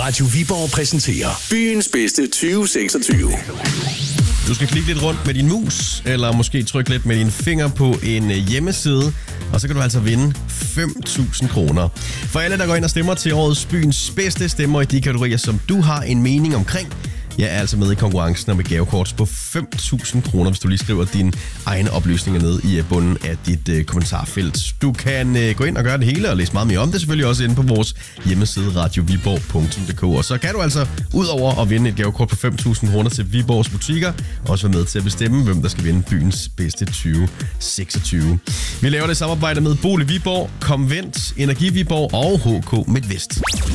Radio Viborg præsenterer byens bedste 2026. Du skal klikke lidt rundt med din mus, eller måske trykke lidt med dine fingre på en hjemmeside, og så kan du altså vinde 5.000 kroner. For alle, der går ind og stemmer til årets byens bedste stemmer i de kategorier, som du har en mening omkring, jeg er altså med i konkurrencen om et gavekort på 5.000 kroner, hvis du lige skriver dine egne oplysninger ned i bunden af dit kommentarfelt. Du kan gå ind og gøre det hele og læse meget mere om det, selvfølgelig også inde på vores hjemmeside radioviborg.dk. Og så kan du altså, udover at vinde et gavekort på 5.000 kroner til Viborgs butikker, også være med til at bestemme, hvem der skal vinde byens bedste 2026. Vi laver det i samarbejde med Bole Viborg, Convent, Energi Viborg og HK Midtvest.